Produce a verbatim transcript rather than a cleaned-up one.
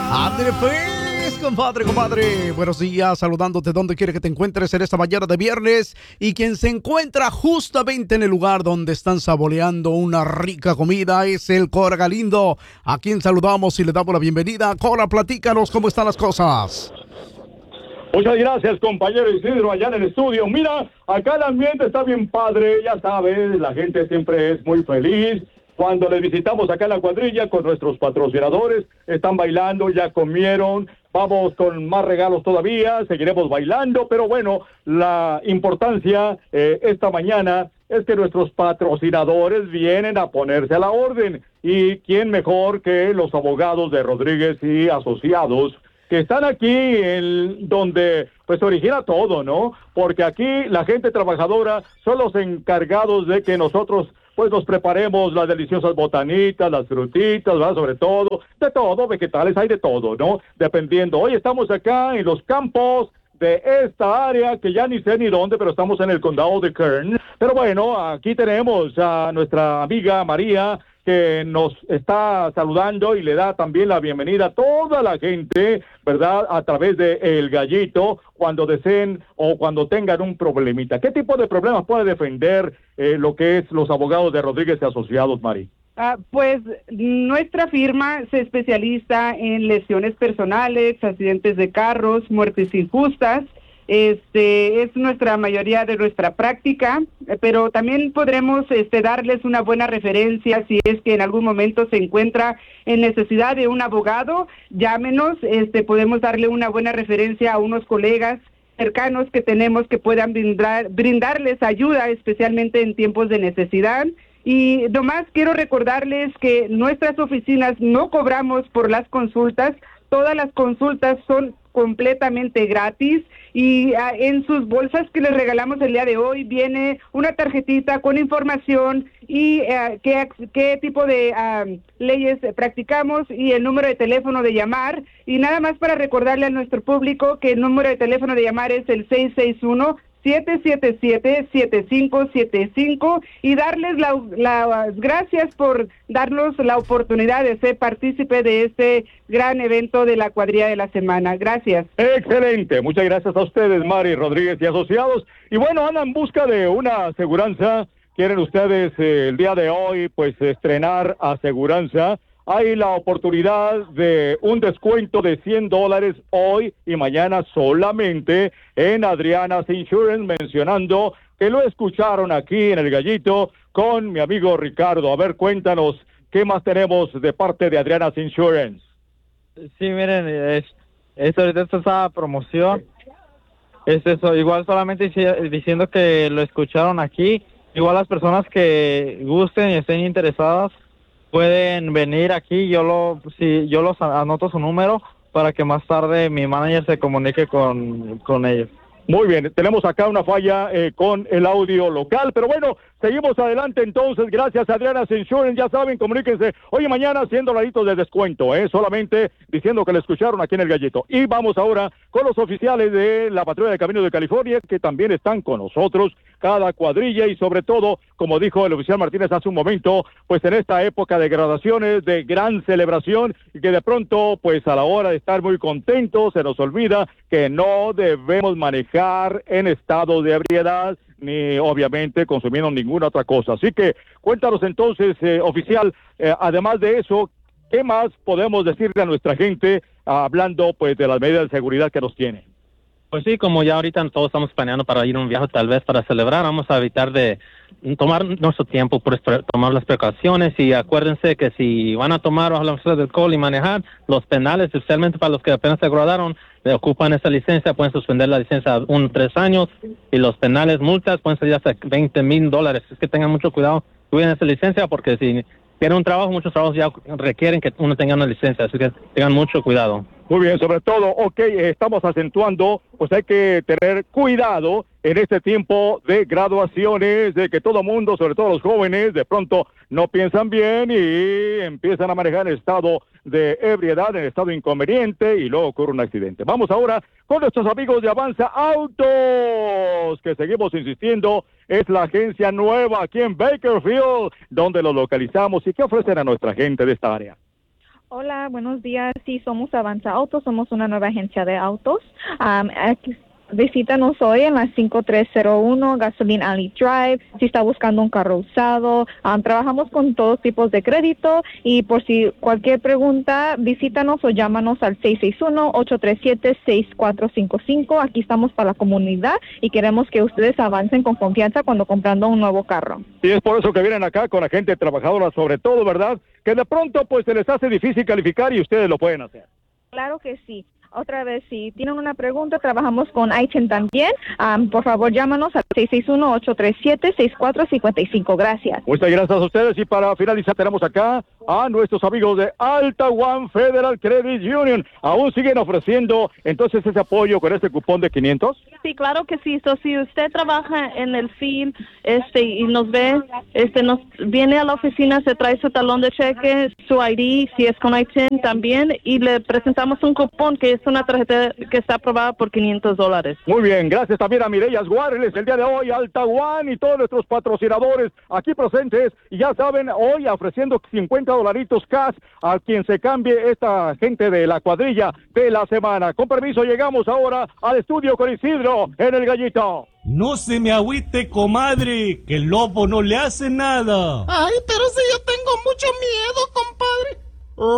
Ándale pues, compadre, compadre. Buenos días, saludándote donde quiera que te encuentres en esta mañana de viernes. Y quien se encuentra justamente en el lugar donde están saboreando una rica comida es el Cora Galindo, a quien saludamos y le damos la bienvenida. Cora, platícanos cómo están las cosas. Muchas gracias, compañero Isidro, allá en el estudio. Mira, acá el ambiente está bien padre, ya sabes, la gente siempre es muy feliz. Cuando les visitamos acá en la cuadrilla con nuestros patrocinadores, están bailando, ya comieron, vamos con más regalos todavía, seguiremos bailando, pero bueno, la importancia eh, esta mañana es que nuestros patrocinadores vienen a ponerse a la orden. Y quién mejor que los abogados de Rodríguez y Asociados, que están aquí en donde pues origina todo, ¿no? Porque aquí la gente trabajadora son los encargados de que nosotros pues nos preparemos las deliciosas botanitas, las frutitas, ¿verdad? Sobre todo, de todo, vegetales, hay de todo, ¿no? Dependiendo. Hoy estamos acá en los campos de esta área, que ya ni sé ni dónde, pero estamos en el condado de Kern. Pero bueno, aquí tenemos a nuestra amiga María, que nos está saludando y le da también la bienvenida a toda la gente, ¿verdad? A través de El Gallito, cuando deseen o cuando tengan un problemita. ¿Qué tipo de problemas puede defender eh, lo que es los abogados de Rodríguez y Asociados, Mari? Ah, pues nuestra firma se especializa en lesiones personales, accidentes de carros, muertes injustas. Este es nuestra mayoría de nuestra práctica, pero también podremos este, darles una buena referencia si es que en algún momento se encuentra en necesidad de un abogado. Llámenos, este, podemos darle una buena referencia a unos colegas cercanos que tenemos que puedan brindar, brindarles ayuda, especialmente en tiempos de necesidad. Y nomás quiero recordarles que nuestras oficinas no cobramos por las consultas, todas las consultas son completamente gratis y uh, en sus bolsas que les regalamos el día de hoy viene una tarjetita con información y uh, qué, qué tipo de uh, leyes practicamos y el número de teléfono de llamar. Y nada más para recordarle a nuestro público que el número de teléfono de llamar es el seis seis uno, siete siete siete, siete cinco siete cinco y darles la, las gracias por darnos la oportunidad de ser partícipe de este gran evento de la cuadrilla de la semana. Gracias. Excelente, muchas gracias a ustedes, Mari Rodríguez y Asociados. Y bueno, andan en busca de una aseguranza. Quieren ustedes eh, el día de hoy pues estrenar aseguranza. Hay la oportunidad de un descuento de cien dólares hoy y mañana solamente en Adriana's Insurance, mencionando que lo escucharon aquí en El Gallito con mi amigo Ricardo. A ver, cuéntanos, ¿qué más tenemos de parte de Adriana's Insurance? Sí, miren, es, es ahorita esta promoción, es eso, igual solamente diciendo que lo escucharon aquí, igual las personas que gusten y estén interesadas, pueden venir aquí, yo lo si yo los anoto su número para que más tarde mi manager se comunique con, con ellos. Muy bien, tenemos acá una falla eh, con el audio local, pero bueno, seguimos adelante entonces, gracias a Adriana's Insurance, ya saben, comuníquense hoy y mañana cien dolaritos de descuento, eh, solamente diciendo que le escucharon aquí en El Gallito. Y vamos ahora con los oficiales de la Patrulla de Caminos de California, que también están con nosotros, cada cuadrilla y sobre todo, como dijo el oficial Martínez hace un momento, pues en esta época de graduaciones, de gran celebración, y que de pronto, pues a la hora de estar muy contentos, se nos olvida que no debemos manejar en estado de ebriedad, ni obviamente consumiendo ninguna otra cosa. Así que cuéntanos entonces, eh, oficial, eh, además de eso, ¿qué más podemos decirle a nuestra gente hablando pues de las medidas de seguridad que nos tiene? Pues sí, como ya ahorita todos estamos planeando para ir a un viaje tal vez para celebrar, vamos a evitar de tomar nuestro tiempo, por tomar las precauciones y acuérdense que si van a tomar bajo la influencia del alcohol y manejar, los penales, especialmente para los que apenas se graduaron, le ocupan esa licencia, pueden suspender la licencia un tres años y los penales, multas, pueden salir hasta veinte mil dólares. Es que tengan mucho cuidado, cuiden esa licencia porque si tienen un trabajo, muchos trabajos ya requieren que uno tenga una licencia, así que tengan mucho cuidado. Muy bien, sobre todo, ok, estamos acentuando, pues hay que tener cuidado en este tiempo de graduaciones, de que todo mundo, sobre todo los jóvenes, de pronto no piensan bien y empiezan a manejar en estado de ebriedad, en estado inconveniente y luego ocurre un accidente. Vamos ahora con nuestros amigos de Avanza Autos, que seguimos insistiendo, es la agencia nueva aquí en Bakersfield, donde los localizamos y qué ofrecen a nuestra gente de esta área. Hola, buenos días. Sí, somos Avanza Autos, somos una nueva agencia de autos. Um, aquí, visítanos hoy en la cinco tres cero uno Gasoline Alley Drive. Si está buscando un carro usado, um, trabajamos con todos tipos de crédito y por si cualquier pregunta, visítanos o llámanos al seis seis uno, ocho tres siete, seis cuatro cinco cinco. Aquí estamos para la comunidad y queremos que ustedes avancen con confianza cuando comprando un nuevo carro. Y es por eso que vienen acá con la gente trabajadora, sobre todo, ¿verdad? Que de pronto pues se les hace difícil calificar y ustedes lo pueden hacer. Claro que sí. Otra vez, si tienen una pregunta, trabajamos con I T E N también. Um, por favor, llámanos al seis seis uno, ocho tres siete, seis cuatro cinco cinco. Gracias. Muchas gracias a ustedes y para finalizar tenemos acá a nuestros amigos de Alta One Federal Credit Union. Aún siguen ofreciendo entonces ese apoyo con este cupón de quinientos. Sí, claro que sí. So, si usted trabaja en el field este, y nos ve, este, nos viene a la oficina, se trae su talón de cheque, su I D, si es con I T E N también, y le presentamos un cupón que es una tarjeta que está aprobada por quinientos dólares. Muy bien, gracias también a Mireya Guarles el día de hoy, Alta One y todos nuestros patrocinadores aquí presentes. Y ya saben, hoy ofreciendo cincuenta dolaritos cash a quien se cambie esta gente de la cuadrilla de la semana. Con permiso, llegamos ahora al estudio con Isidro en el Gallito. No se me agüite, comadre, que el lobo no le hace nada. Ay, pero si yo tengo mucho miedo, compadre.